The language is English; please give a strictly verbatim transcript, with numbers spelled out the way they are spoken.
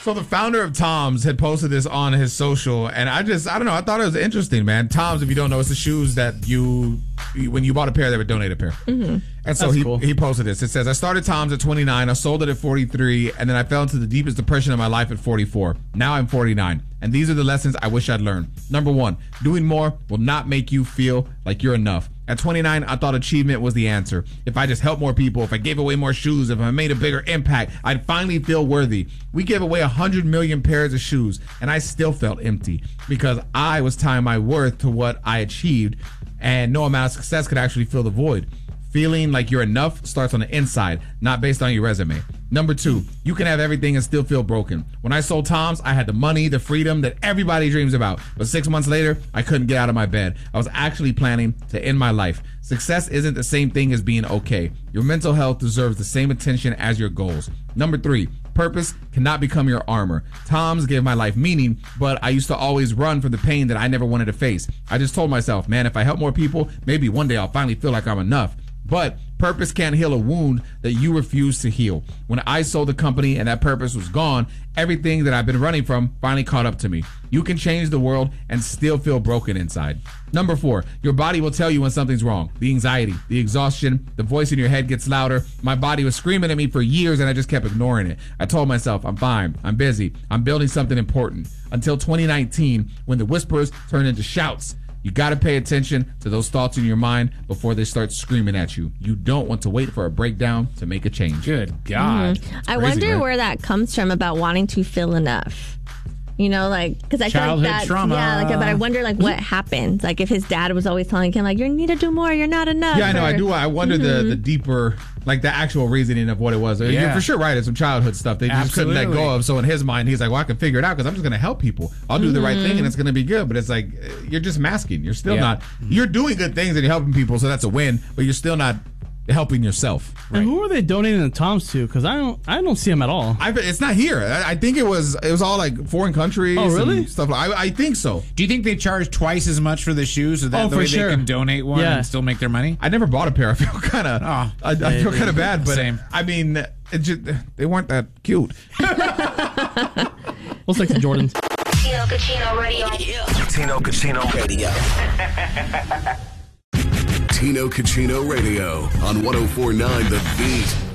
So the founder of Tom's had posted this on his social, and I just, I don't know, I thought it was interesting, man. Tom's, if you don't know, it's the shoes that you, when you bought a pair, they would donate a pair. Mm-hmm. And so That's he, cool. he posted this. It says, I started Tom's at twenty-nine, I sold it at forty-three, and then I fell into the deepest depression of my life at forty-four. Now I'm forty-nine, and these are the lessons I wish I'd learned. Number one, doing more will not make you feel like you're enough. At twenty-nine, I thought achievement was the answer. If I just helped more people, if I gave away more shoes, if I made a bigger impact, I'd finally feel worthy. We gave away one hundred million pairs of shoes, and I still felt empty because I was tying my worth to what I achieved, and no amount of success could actually fill the void. Feeling like you're enough starts on the inside, not based on your resume. Number two, you can have everything and still feel broken. When I sold Tom's, I had the money, the freedom that everybody dreams about. But six months later, I couldn't get out of my bed. I was actually planning to end my life. Success isn't the same thing as being okay. Your mental health deserves the same attention as your goals. Number three, purpose cannot become your armor. Tom's gave my life meaning, but I used to always run from the pain that I never wanted to face. I just told myself, man, if I help more people, maybe one day I'll finally feel like I'm enough. But purpose can't heal a wound that you refuse to heal. When I sold the company and that purpose was gone, everything that I've been running from finally caught up to me. You can change the world and still feel broken inside. Number four, your body will tell you when something's wrong. The anxiety, the exhaustion, the voice in your head gets louder. My body was screaming at me for years and I just kept ignoring it. I told myself, I'm fine, I'm busy, I'm building something important. Until twenty nineteen, when the whispers turned into shouts. You got to pay attention to those thoughts in your mind before they start screaming at you. You don't want to wait for a breakdown to make a change. Good God. Mm-hmm. I crazy, wonder right? where that comes from about wanting to feel enough. You know, like, because I Childhood feel like that, trauma. yeah, like, but I wonder, like, what happened? Like, if his dad was always telling him, like, you need to do more, you're not enough. Yeah, I know. or- I do. I wonder Mm-hmm. the, the deeper, like the actual reasoning of what it was. You're Yeah. for sure right. It's some childhood stuff they just couldn't let Absolutely. go of. So in his mind, he's like, well, I can figure it out because I'm just going to help people. I'll do the right thing and it's going to be good. But it's like, uh, you're just masking. You're still Yeah. not, you're doing good things and you're helping people. So that's a win, but you're still not helping yourself. And who are they donating the Toms to? Because I don't, I don't see them at all. I, it's not here. I, I think it was, it was all like foreign countries. Oh, really? And stuff. Like, I, I think so. Do you think they charge twice as much for the shoes so that Oh, the for way sure. they can donate one Yeah. and still make their money? I never bought a pair. I feel kind of, Oh. I, I feel kind of bad, but Same. I mean, it just, they weren't that cute. We'll stick to Jordans. Tino Cucino Radio. Tino Cucino Radio. Tino Cucino Radio on one oh four point nine The Beat.